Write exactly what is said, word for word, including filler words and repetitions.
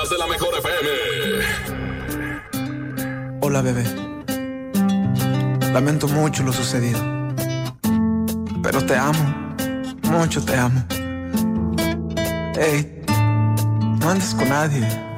De la mejor F M. Hola, bebé. Lamento mucho lo sucedido, pero te amo, mucho te amo. Ey, no andes con nadie.